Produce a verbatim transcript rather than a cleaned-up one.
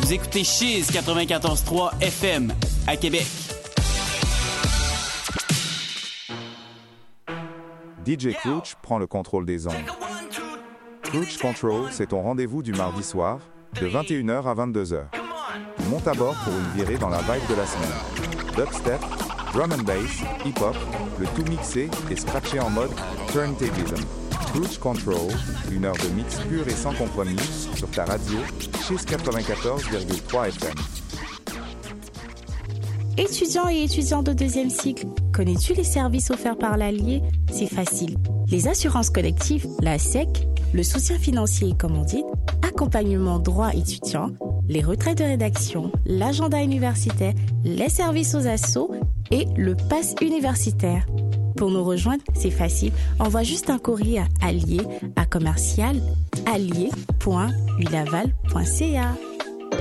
Vous écoutez Chiz quatre-vingt-quatorze trois F M à Québec. D J Crouch prend le contrôle des ondes. Crouch Control, c'est ton rendez-vous du mardi soir, de vingt et une heures à vingt-deux heures. Monte à bord pour une virée dans la vibe de la semaine. Dubstep, drum and bass, hip-hop, le tout mixé et scratché en mode turntablism. Crouch Control, une heure de mix pur et sans compromis sur ta radio, Chiz quatre-vingt-quatorze virgule trois F M. Étudiants et étudiants de deuxième cycle, connais-tu les services offerts par l'Allier? C'est facile. Les assurances collectives, la S E C, le soutien financier et commandite, accompagnement droit étudiant, les retraites de rédaction, l'agenda universitaire, les services aux assos et le pass universitaire. Pour nous rejoindre, c'est facile. Envoie juste un courrier à allier à commercial allier point ulaval point c a.